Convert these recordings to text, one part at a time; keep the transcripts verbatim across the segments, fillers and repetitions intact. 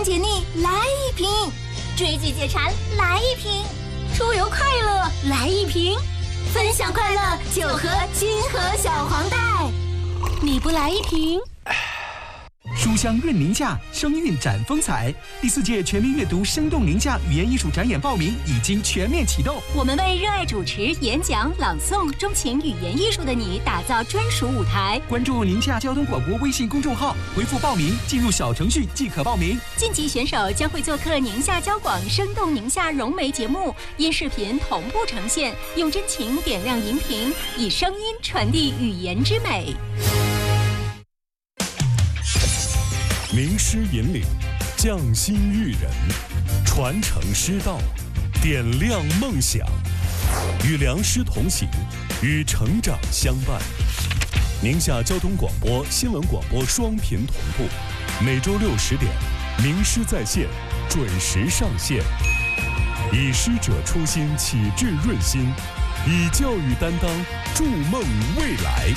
酸解腻来一瓶，追剧解馋来一瓶，出游快乐来一瓶，分享快乐就喝金河小黄袋。你不来一瓶？ 书香润宁夏，声韵展风采。第四届全民阅读生动宁夏语言艺术展演报名已经全面启动。 我们为热爱主持、演讲、朗诵、钟情语言艺术的你打造专属舞台。 关注宁夏交通广播微信公众号，回复报名进入小程序即可报名。 晋级选手将会做客宁夏交广生动宁夏融媒节目，因视频同步呈现，用真情点亮荧屏，以声音传递语言之美。 名师引领，匠心育人，传承师道，点亮梦想，与良师同行，与成长相伴。宁夏交通广播、新闻广播双频同步，每周六十点，名师在线准时上线。以师者初心启智润心，以教育担当筑梦未来。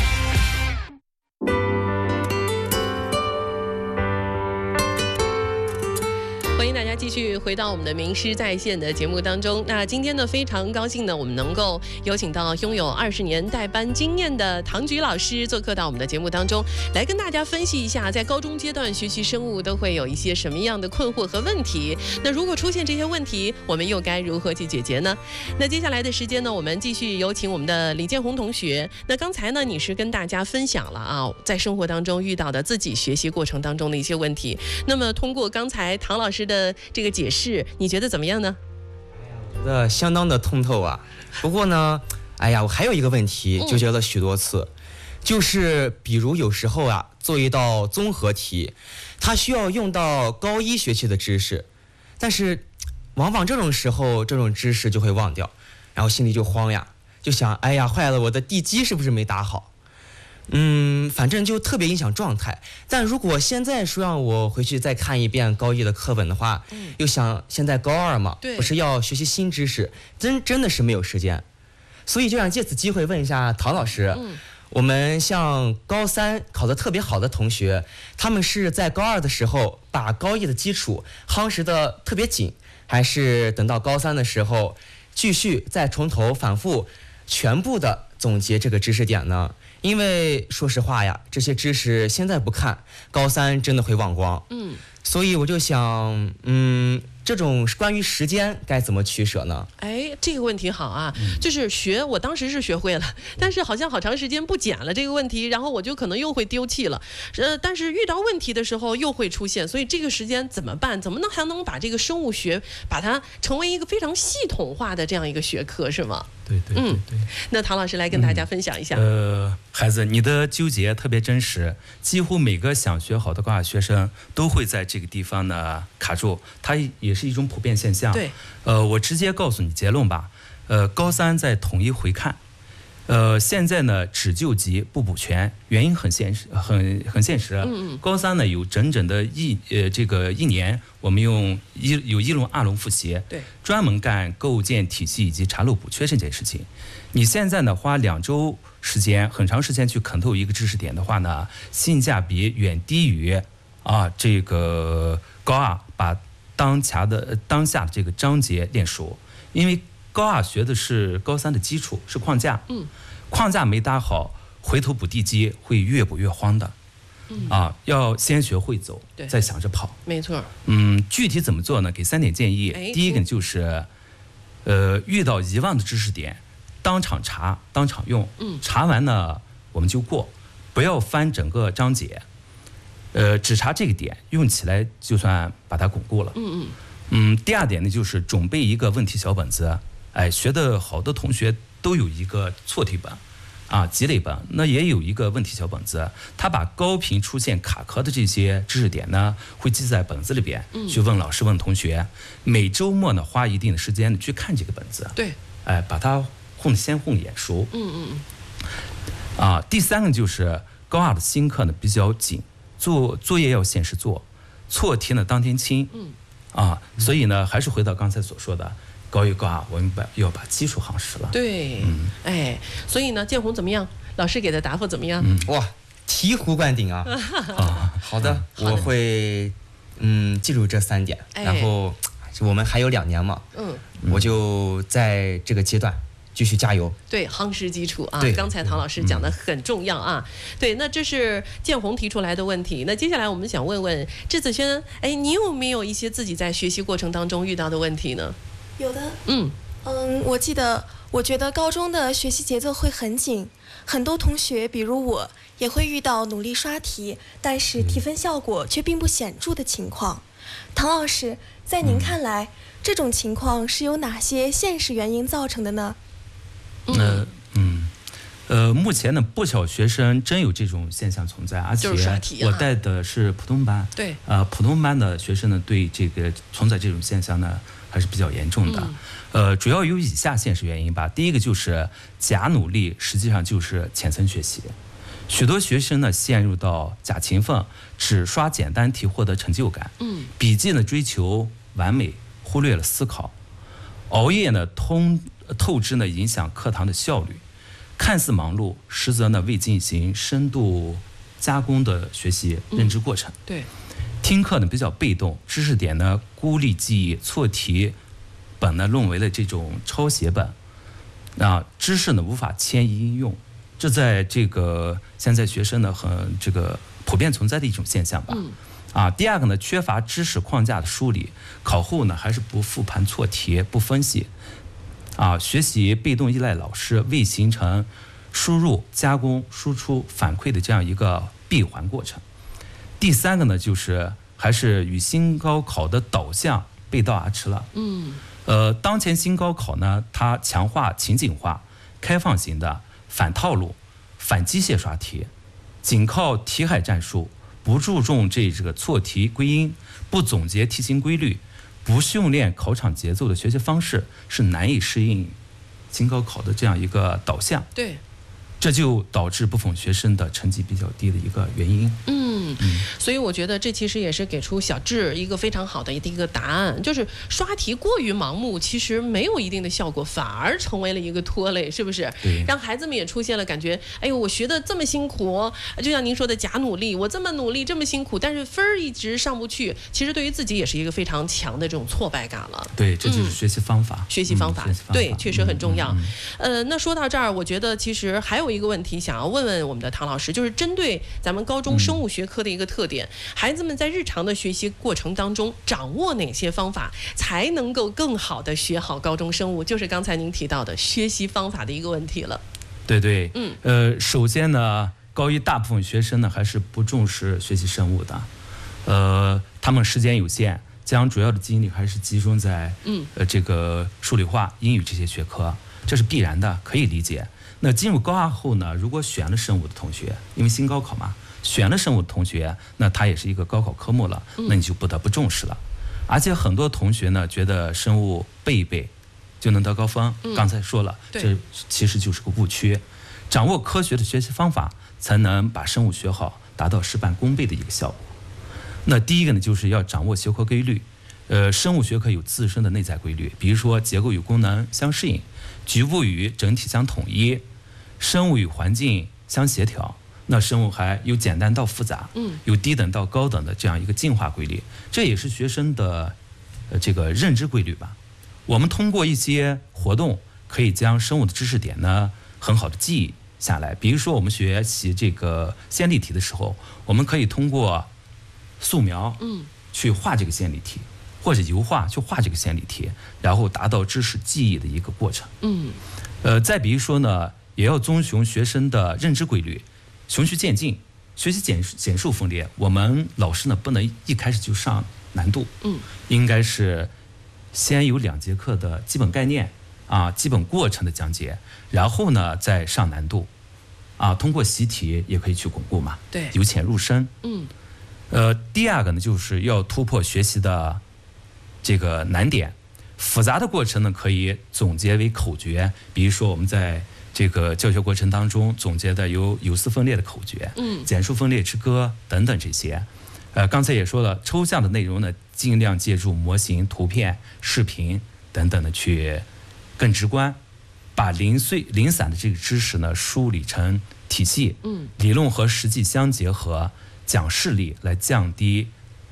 欢迎大家继续回到我们的名师在线的节目当中。那今天呢，非常高兴呢，我们能够有请到拥有二十年代班经验的唐菊老师做客到我们的节目当中，来跟大家分析一下，在高中阶段学习生物都会有一些什么样的困惑和问题。那如果出现这些问题，我们又该如何去解决呢？那接下来的时间呢，我们继续有请我们的李建宏同学。那刚才呢，你是跟大家分享了啊，在生活当中遇到的自己学习过程当中的一些问题。那么通过刚才唐老师的这个解释，你觉得怎么样呢？ 我觉得相当的通透啊。不过呢，哎呀，我还有一个问题纠结了许多次，嗯、就是比如有时候啊，做一道综合题，它需要用到高一学期的知识，但是往往这种时候，这种知识就会忘掉，然后心里就慌呀，就想，哎呀，坏了，我的地基是不是没打好？嗯，反正就特别影响状态。但如果现在说让我回去再看一遍高一的课本的话，嗯、又想现在高二嘛，不是要学习新知识，真真的是没有时间。所以就想借此机会问一下唐老师，嗯、我们像高三考得特别好的同学，他们是在高二的时候把高一的基础夯实的特别紧，还是等到高三的时候继续再从头反复全部的总结这个知识点呢？因为说实话呀，这些知识现在不看，高三真的会忘光。嗯，所以我就想，嗯，这种关于时间该怎么取舍呢？ 哎，这个问题好啊，嗯、就是学，我当时是学会了，但是好像好长时间不讲了这个问题，然后我就可能又会丢弃了。呃，但是遇到问题的时候又会出现，所以这个时间怎么办？怎么能还能把这个生物学把它成为一个非常系统化的这样一个学科，是吗？ 对对对对、嗯。 那唐老师来跟大家分享一下。 嗯、呃，孩子，你的纠结特别真实，几乎每个想学好的高二学生都会在这个地方呢卡住，它也是一种普遍现象。 对。 呃，我直接告诉你结论吧。呃，高三再统一回看，呃，现在呢只救急不补全，原因很现实，很很现实。嗯嗯。高三呢有整整的一呃这个一年，我们用一有一轮二轮复习， 对， 专门干构建体系以及查漏补缺这件事情。你现在呢花两周时间，很长时间去啃透一个知识点的话呢，性价比远低于啊这个高二把当下的当下的这个章节练熟，因为高二学的是高三的基础，是框架，嗯，框架没搭好，回头补地基会越补越慌的，嗯啊，要先学会走，再想着跑， 没错。 嗯，具体怎么做呢？给三点建议。第一个就是，呃，遇到遗忘的知识点，当场查，当场用，嗯，查完呢我们就过，不要翻整个章节，呃，只查这个点，用起来就算把它巩固了。嗯嗯嗯。第二点呢，就是准备一个问题小本子。哎，学的好的同学都有一个错题本，啊，积累本，那也有一个问题小本子。他把高频出现卡壳的这些知识点呢，会记在本子里边，嗯、去问老师、问同学。每周末呢，花一定的时间呢去看这个本子。 对， 哎，把它混先混眼熟。嗯嗯嗯。啊，第三个就是高二的新课呢比较紧，做作业要限时做，错题呢当天清。嗯。啊，所以呢，还是回到刚才所说的。高一高二，我们把要把基础夯实了。 对，嗯，哎，所以呢，建宏怎么样？老师给的答复怎么样？ 嗯、哇，醍醐灌顶啊！啊，好的，我会嗯，记住这三点， 哎、 然后我们还有两年嘛， 嗯， 我就在这个阶段继续加油。 对，夯实基础啊。 对， 刚才唐老师讲的很重要啊。嗯、对，那这是建宏提出来的问题。那接下来我们想问问稚子轩，哎，你有没有一些自己在学习过程当中遇到的问题呢？ 有的。 嗯嗯，我记得，我觉得高中的学习节奏会很紧，很多同学，比如我，也会遇到努力刷题，但是提分效果却并不显著的情况。唐老师，在您看来，这种情况是由哪些现实原因造成的呢？ 呃嗯，呃，目前呢，不少学生真有这种现象存在，而且我带的是普通班， 对， 呃，普通班的学生呢，对这个存在这种现象呢，还是比较严重的。 嗯、 呃，主要有以下现实原因吧。第一个就是假努力，实际上就是浅层学习。许多学生呢陷入到假勤奋，只刷简单题获得成就感， 嗯， 笔记呢追求完美，忽略了思考，熬夜呢通透支呢影响课堂的效率，看似忙碌，实则呢未进行深度加工的学习认知过程。 嗯、对， 听课呢比较被动，知识点呢孤立记忆，错题本呢沦为了这种抄写本，啊，知识呢无法迁移应用。这在这个现在学生呢很这个普遍存在的一种现象吧。 嗯、 啊，第二个呢，缺乏知识框架的梳理，考后呢还是不复盘错题，不分析，啊，学习被动依赖老师，未形成输入、加工、输出、反馈的这样一个闭环过程。第三个呢，就是还是与新高考的导向背道而驰了。 嗯， 呃，当前新高考呢，它强化情景化、开放型的。反套路、反机械刷题，仅靠题海战术，不注重这这个错题归因，不总结题型规律，不训练考场节奏的学习方式，是难以适应新高考的这样一个导向。 对， 这就导致部分学生的成绩比较低的一个原因。 嗯，所以我觉得这其实也是给出小智一个非常好的一个答案，就是刷题过于盲目，其实没有一定的效果，反而成为了一个拖累，是不是？ 对， 让孩子们也出现了感觉，哎呦，我学的这么辛苦，就像您说的假努力，我这么努力这么辛苦，但是分儿一直上不去，其实对于自己也是一个非常强的这种挫败感了。 对，这就是学习方法。 嗯、学习方法，嗯、法对，确实很重要。 嗯嗯、呃，那说到这儿，我觉得其实还有一个问题想要问问我们的唐老师，就是针对咱们高中生物学科的一个特点，嗯、孩子们在日常的学习过程当中掌握哪些方法才能够更好的学好高中生物，就是刚才您提到的学习方法的一个问题了。 对对， 嗯， 呃，首先呢，高一大部分学生呢还是不重视学习生物的，呃，他们时间有限，将主要的精力还是集中在嗯呃这个数理化、英语这些学科，这是必然的，可以理解。那进入高二后呢，如果选了生物的同学，因为新高考嘛，选了生物的同学，那它也是一个高考科目了，那你就不得不重视了。而且很多同学呢，觉得生物背一背就能得高分， 嗯、 刚才说了，这其实就是个误区。掌握科学的学习方法，才能把生物学好，达到事半功倍的一个效果。那第一个呢，就是要掌握学科规律。呃，生物学科有自身的内在规律，比如说结构与功能相适应，局部与整体相统一，生物与环境相协调。那生物还有简单到复杂，嗯，有低等到高等的这样一个进化规律，这也是学生的呃这个认知规律吧。我们通过一些活动，可以将生物的知识点呢很好的记忆下来。比如说我们学习这个线粒体的时候，我们可以通过素描，嗯，去画这个线粒体。或者油画去画这个线粒体，然后达到知识记忆的一个过程。嗯，呃，再比如说呢，也要遵循学生的认知规律，循序渐进，学习简简述分裂。我们老师呢不能一开始就上难度，嗯，应该是先有两节课的基本概念啊、基本过程的讲解，然后呢再上难度，啊，通过习题也可以去巩固嘛， 对， 由浅入深。嗯，呃，第二个呢就是要突破学习的这个难点，复杂的过程呢可以总结为口诀，比如说我们在这个教学过程当中总结的有有丝分裂的口诀，嗯，简述分裂之歌等等这些。呃，刚才也说了，抽象的内容呢尽量借助模型、图片、视频等等的去更直观，把零碎零散的这个知识呢梳理成体系，嗯，理论和实际相结合，讲事例来降低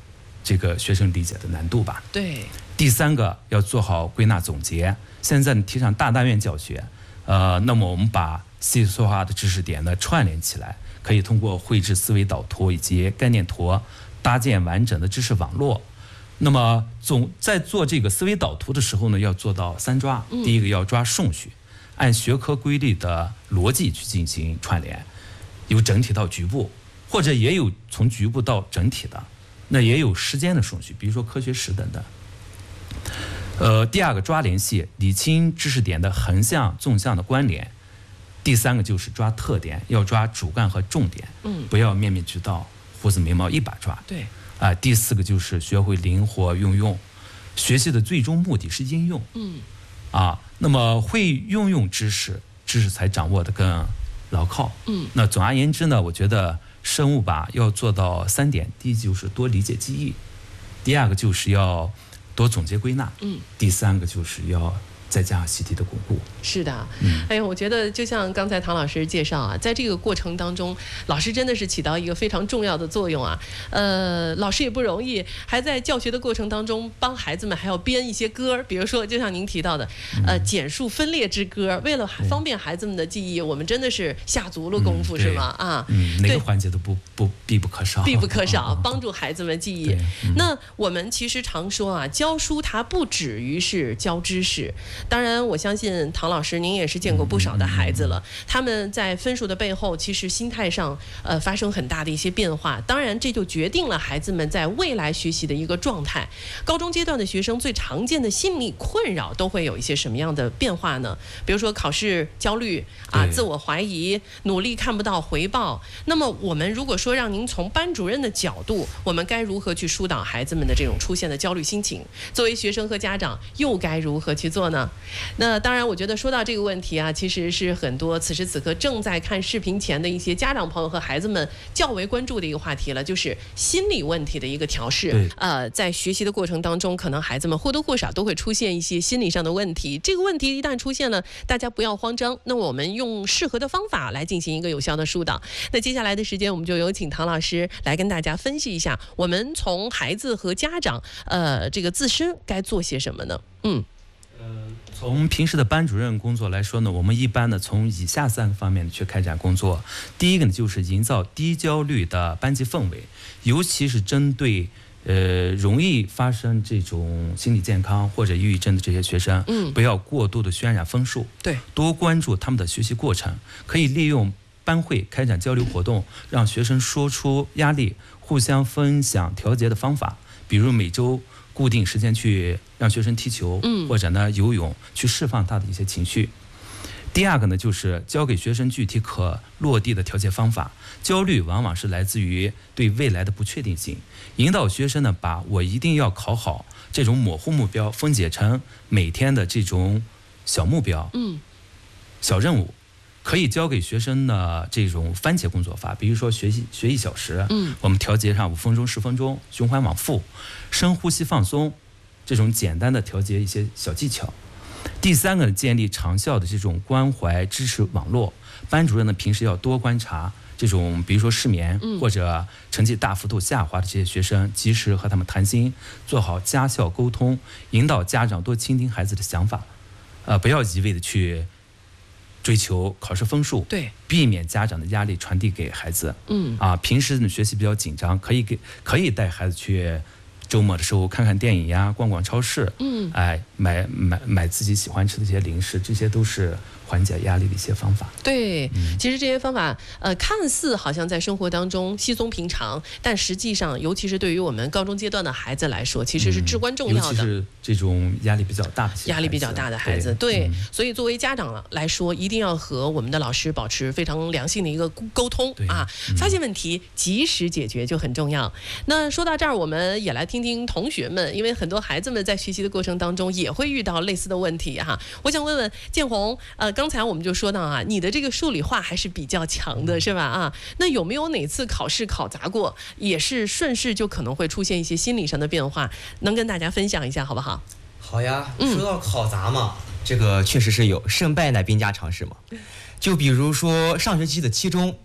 这个学生理解的难度吧。 对。 第三个要做好归纳总结。现在提倡大单元教学，呃，那么我们把细碎化的知识点呢串联起来，可以通过绘制思维导图以及概念图，搭建完整的知识网络。那么总在做这个思维导图的时候呢，要做到三抓。第一个要抓顺序，按学科规律的逻辑去进行串联，由整体到局部，或者也有从局部到整体的，那也有时间的顺序，比如说科学史等等。呃，第二个抓联系，理清知识点的横向、纵向的关联。第三个就是抓特点，要抓主干和重点，嗯，不要面面俱到，胡子眉毛一把抓。 对。 啊、呃，第四个就是学会灵活运用，学习的最终目的是应用。嗯。啊，那么会运用知识，知识才掌握的更牢靠。嗯。那总而言之呢，我觉得生物吧要做到三点：第一就是多理解记忆，第二个就是要多总结归纳，嗯，第三个就是要再加上习题的巩固。 是的，嗯，哎呀，我觉得就像刚才唐老师介绍啊，在这个过程当中，老师真的是起到一个非常重要的作用啊。呃，老师也不容易，还在教学的过程当中帮孩子们还要编一些歌，比如说就像您提到的，呃，简述分裂之歌，为了方便孩子们的记忆，我们真的是下足了功夫， 嗯、 是吗？啊， 嗯，哪个环节都不不必不可少， 必不可少，帮助孩子们记忆。嗯、那我们其实常说啊，教书它不止于是教知识。当然，我相信唐老师您也是见过不少的孩子了，他们在分数的背后，其实心态上呃发生很大的一些变化。当然，这就决定了孩子们在未来学习的一个状态。高中阶段的学生最常见的心理困扰都会有一些什么样的变化呢？比如说考试焦虑啊，自我怀疑，努力看不到回报。那么我们如果说让您从班主任的角度，我们该如何去疏导孩子们的这种出现的焦虑心情？作为学生和家长，又该如何去做呢？那当然，我觉得说到这个问题啊，其实是很多此时此刻正在看视频前的一些家长朋友和孩子们较为关注的一个话题了，就是心理问题的一个调试。呃，在学习的过程当中，可能孩子们或多或少都会出现一些心理上的问题。这个问题一旦出现了，大家不要慌张，那我们用适合的方法来进行一个有效的疏导。那接下来的时间，我们就有请唐老师来跟大家分析一下，我们从孩子和家长呃这个自身该做些什么呢？嗯。 从平时的班主任工作来说呢，我们一般呢从以下三个方面去开展工作。第一个呢就是营造低焦虑的班级氛围，尤其是针对呃容易发生这种心理健康或者抑郁症的这些学生，嗯，不要过度的渲染分数， 对， 多关注他们的学习过程，可以利用班会开展交流活动，让学生说出压力，互相分享调节的方法，比如每周固定时间去让学生踢球，嗯，或者呢游泳，去释放他的一些情绪。第二个呢，就是教给学生具体可落地的调节方法。焦虑往往是来自于对未来的不确定性，引导学生呢，把我一定要考好这种模糊目标分解成每天的这种小目标，嗯，小任务。可以教给学生呢这种番茄工作法，比如说学习学一小时，嗯，我们调节上五分钟、十分钟，循环往复，深呼吸放松，这种简单的调节一些小技巧。第三个，建立长效的这种关怀支持网络。班主任呢平时要多观察这种，比如说失眠、嗯、或者成绩大幅度下滑的这些学生，及时和他们谈心，做好家校沟通，引导家长多倾听孩子的想法，呃，不要一味的去追求考试分数， 对， 避免家长的压力传递给孩子。嗯啊，平时呢学习比较紧张，可以给可以带孩子去周末的时候看看电影呀，逛逛超市，嗯，哎，买买买自己喜欢吃的一些零食，这些都是缓解压力的一些方法。 对，嗯、其实这些方法，呃，看似好像在生活当中稀松平常，但实际上，尤其是对于我们高中阶段的孩子来说，其实是至关重要的。 嗯、尤其是这种压力比较大的压力比较大的孩子，对，对嗯、所以作为家长来说，一定要和我们的老师保持非常良性的一个沟通啊，嗯、发现问题及时解决就很重要。那说到这儿，我们也来听听同学们，因为很多孩子们在学习的过程当中也会遇到类似的问题哈、啊。我想问问建宏，呃，刚才我们就说到啊，你的这个数理化还是比较强的，是吧？啊，那有没有哪次考试考砸过，也是顺势就可能会出现一些心理上的变化，能跟大家分享一下好不好？ 好呀，说到考砸嘛，嗯、这个确实是有，胜败乃兵家常事嘛。就比如说上学期的期中，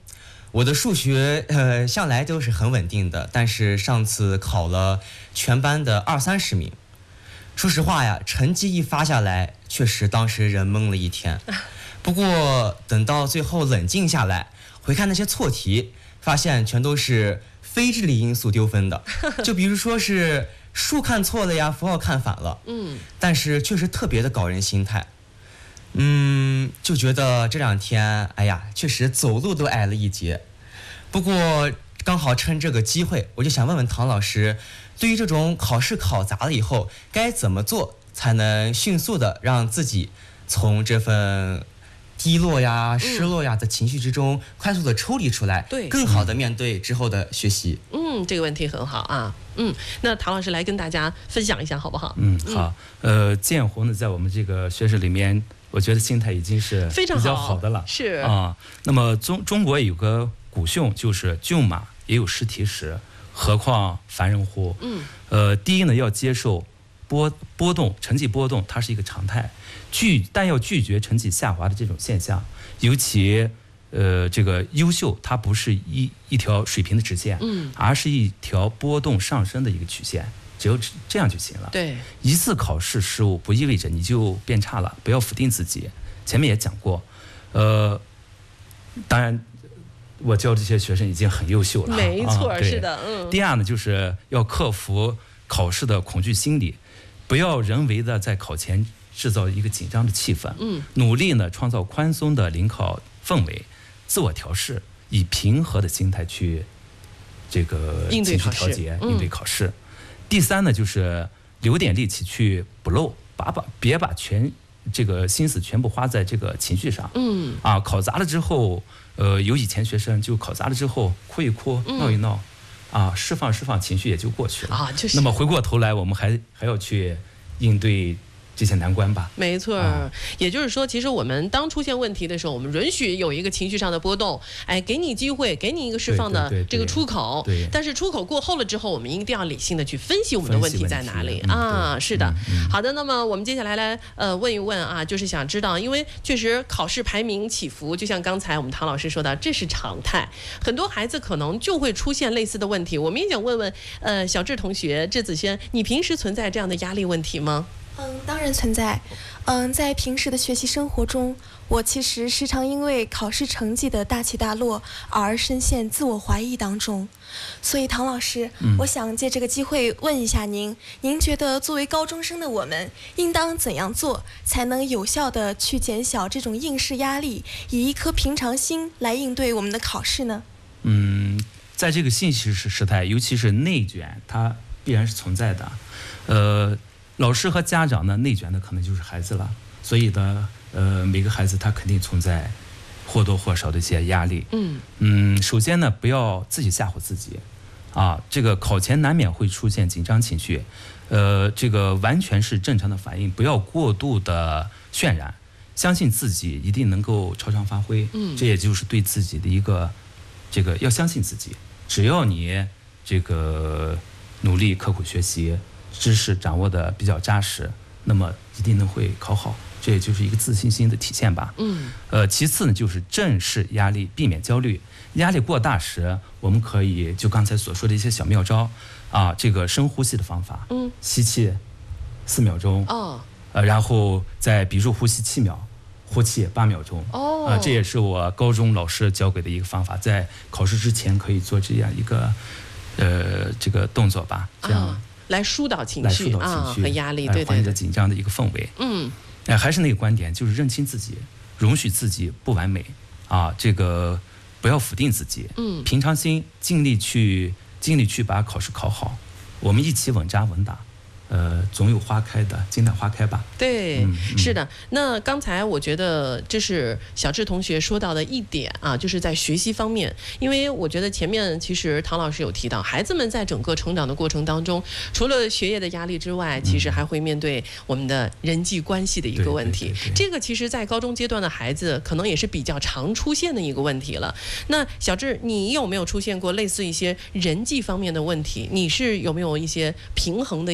我的数学呃向来都是很稳定的，但是上次考了全班的二三十名。说实话呀，成绩一发下来，确实当时人懵了一天。不过等到最后冷静下来，回看那些错题，发现全都是非智力因素丢分的。就比如说是数看错了呀，符号看反了。嗯，但是确实特别的搞人心态。嗯，就觉得这两天，哎呀，确实走路都矮了一截。不过刚好趁这个机会，我就想问问唐老师，对于这种考试考砸了以后，该怎么做才能迅速的让自己从这份低落呀、失落呀的情绪之中快速的抽离出来， 对， 更好的面对之后的学习。 嗯，这个问题很好啊。嗯，那唐老师来跟大家分享一下好不好？ 嗯，好。呃，建宏呢，在我们这个学室里面，我觉得心态已经是非常比较好的了。 是啊。那么中中国有个古训，就是骏马也有失蹄时，何况凡人乎？嗯。呃，第一呢，要接受波波动，成绩波动，它是一个常态。拒但要拒绝成绩下滑的这种现象，尤其呃这个优秀，它不是一一条水平的直线，嗯，而是一条波动上升的一个曲线，只有这样就行了。 对， 一次考试失误不意味着你就变差了，不要否定自己。前面也讲过，呃，当然我教这些学生已经很优秀了， 没错， 啊、 是的，嗯。 第二呢，就是要克服考试的恐惧心理，不要人为的在考前制造一个紧张的气氛，嗯，努力呢创造宽松的临考氛围，自我调试，以平和的心态去这个情绪调节应对考试。嗯、第三呢，就是留点力气去补漏，把把别把全这个心思全部花在这个情绪上，嗯，啊，考砸了之后，呃，有以前学生就考砸了之后哭一哭，嗯、闹一闹，啊，释放释放情绪也就过去了啊，就是。那么回过头来，我们还还要去应对这些难关吧。 没错、啊，也就是说，其实我们当出现问题的时候，我们允许有一个情绪上的波动，哎，给你机会，给你一个释放的这个出口。 对对对对， 但是出口过后了之后，我们一定要理性的去分析我们的问题在哪里啊。是的、嗯，好的。那么我们接下来来呃问一问啊，就是想知道，因为确实考试排名起伏，就像刚才我们唐老师说的，这是常态，很多孩子可能就会出现类似的问题。我们也想问问呃小智同学、智子轩，你平时存在这样的压力问题吗？ 嗯，当然存在。嗯，在平时的学习生活中，我其实时常因为考试成绩的大起大落而深陷自我怀疑当中。所以，唐老师，嗯、我想借这个机会问一下您：您觉得作为高中生的我们，应当怎样做，才能有效地去减小这种应试压力，以一颗平常心来应对我们的考试呢？ 嗯，在这个信息时时代，尤其是内卷，它必然是存在的。呃。老师和家长呢，内卷的可能就是孩子了，所以呢，呃，每个孩子他肯定存在或多或少的一些压力。嗯嗯，首先呢，不要自己吓唬自己，啊，这个考前难免会出现紧张情绪，呃，这个完全是正常的反应，不要过度的渲染，相信自己一定能够超常发挥。嗯，这也就是对自己的一个这个要相信自己，只要你这个努力刻苦学习。知识掌握的比较扎实，那么一定能会考好，这也就是一个自信心的体现吧。嗯，呃，其次呢，就是正视压力，避免焦虑。压力过大时，我们可以就刚才所说的一些小妙招啊，这个深呼吸的方法，嗯，吸气四秒钟，哦，呃，然后再屏住呼吸七秒，呼气八秒钟，哦，啊、呃，这也是我高中老师教给的一个方法，在考试之前可以做这样一个呃这个动作吧，这样。啊来疏导情绪啊和压力，对对， 缓解紧张的一个氛围。嗯，哎，还是那个观点，就是认清自己，容许自己不完美啊，这个不要否定自己。嗯，平常心，尽力去尽力去把考试考好，我们一起稳扎稳打。呃，总有花开的，静待花开吧。 对，嗯、是的。那刚才我觉得这是小智同学说到的一点啊，就是在学习方面，因为我觉得前面其实唐老师有提到，孩子们在整个成长的过程当中，除了学业的压力之外，其实还会面对我们的人际关系的一个问题。对对对对，这个其实在高中阶段的孩子，可能也是比较常出现的一个问题了。那小智，你有没有出现过类似一些人际方面的问题？你是有没有一些平衡的一些问题？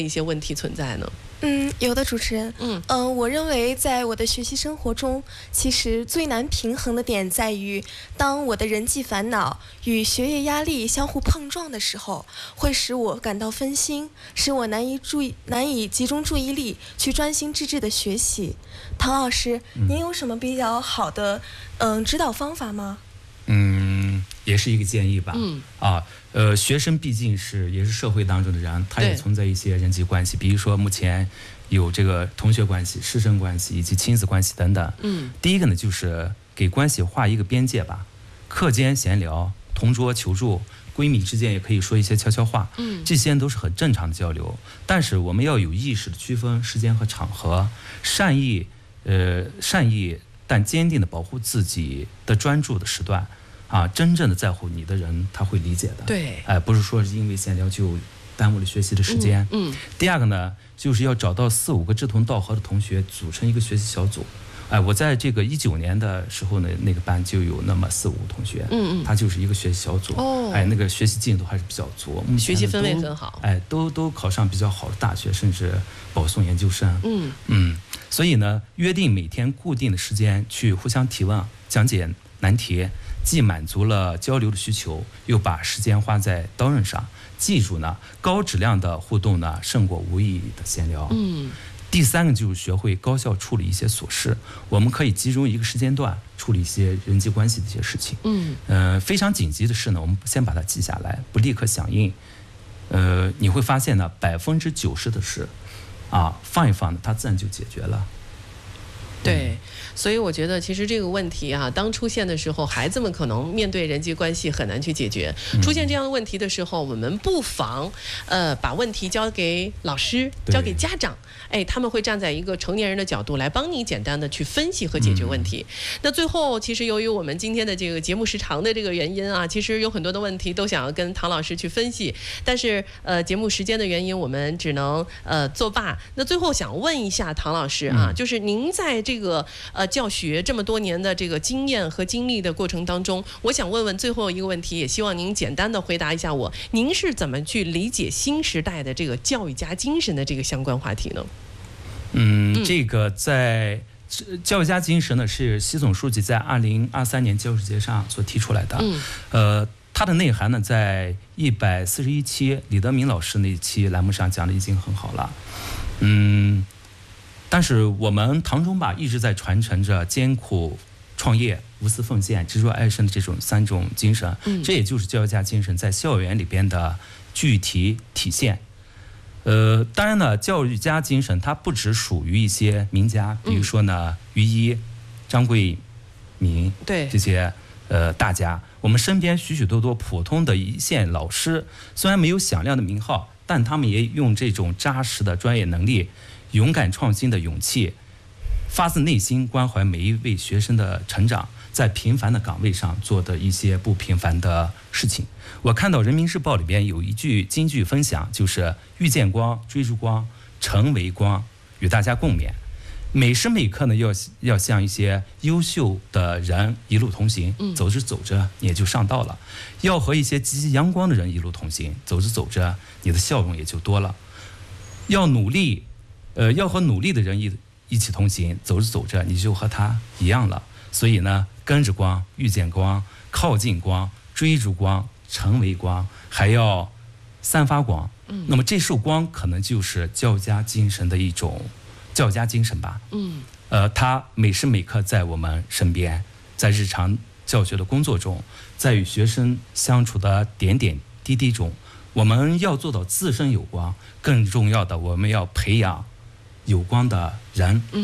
题存在呢？ 嗯，有的，主持人。 嗯嗯、呃，我认为在我的学习生活中，其实最难平衡的点在于，当我的人际烦恼与学业压力相互碰撞的时候，会使我感到分心，使我难以注意、难以集中注意力去专心致志的学习。唐老师， 嗯、 您有什么比较好的嗯、呃、指导方法吗？ 嗯，也是一个建议吧。 嗯啊，呃，学生毕竟是也是社会当中的人，他也存在一些人际关系，比如说目前有这个同学关系、师生关系以及亲子关系等等。 嗯， 第一个呢，就是给关系画一个边界吧，课间闲聊、同桌求助、闺蜜之间也可以说一些悄悄话。 嗯， 这些都是很正常的交流，但是我们要有意识的区分时间和场合，善意呃善意。但坚定地保护自己的专注的时段，啊，真正的在乎你的人他会理解的。 对， 哎，不是说是因为闲聊就耽误了学习的时间。 嗯。嗯第二个呢，就是要找到四五个志同道合的同学，组成一个学习小组。哎，我在这个一九年的时候呢，那个班就有那么四五个同学， 嗯嗯， 他就是一个学习小组。 哦， 哎，那个学习进度还是比较足， 学习氛围很好。 哎，都都考上比较好的大学，甚至保送研究生。 嗯嗯。所以呢，约定每天固定的时间去互相提问、讲解难题，既满足了交流的需求，又把时间花在刀刃上。记住呢，高质量的互动呢，胜过无意义的闲聊。 嗯。 第三个就是学会高效处理一些琐事，我们可以集中一个时间段处理一些人际关系的一些事情。 嗯。 呃，非常紧急的事呢，我们先把它记下来，不立刻响应。呃，你会发现呢，百分之九十的事。啊，放一放呢，它自然就解决了。 对，所以我觉得其实这个问题啊，当出现的时候，孩子们可能面对人际关系很难去解决。出现这样的问题的时候，我们不妨呃把问题交给老师，交给家长，哎，他们会站在一个成年人的角度来帮你简单的去分析和解决问题。嗯、那最后，其实由于我们今天的这个节目时长的这个原因啊，其实有很多的问题都想要跟唐老师去分析，但是呃节目时间的原因，我们只能呃作罢。那最后想问一下唐老师啊，嗯、就是您在这个呃教学这么多年的这个经验和经历的过程当中，我想问问最后一个问题，也希望您简单的回答一下我，您是怎么去理解新时代的这个教育家精神的这个相关话题呢？ 嗯，嗯这个在教育家精神呢，是习总书记在二零二三年教师节上所提出来的。嗯，呃，它的内涵呢，在一百四十一期李德民老师那一期栏目上讲的已经很好了。嗯。但是我们唐中吧一直在传承着艰苦创业、无私奉献、执着爱生的这种三种精神，嗯、这也就是教育家精神在校园里边的具体体现。呃，当然呢，教育家精神它不只属于一些名家，比如说呢，于一、张桂敏对这些呃大家，我们身边许许多多普通的一线老师，虽然没有响亮的名号，但他们也用这种扎实的专业能力。勇敢创新的勇气，发自内心关怀每一位学生的成长，在平凡的岗位上做的一些不平凡的事情。我看到人民日报里边有一句金句分享，就是遇见光，追逐光，成为光，与大家共勉。每时每刻呢，要要像一些优秀的人一路同行，走着走着你也就上道了。要和一些积极阳光的人一路同行，走着走着你的笑容也就多了。要努力。呃，要和努力的人一一起同行，走着走着你就和他一样了。所以呢，跟着光，遇见光，靠近光，追逐光，成为光，还要散发光。嗯，那么这束光可能就是教家精神的一种教家精神吧。嗯，呃，它每时每刻在我们身边，在日常教学的工作中，在与学生相处的点点滴滴中，我们要做到自身有光，更重要的，我们要培养有光的人。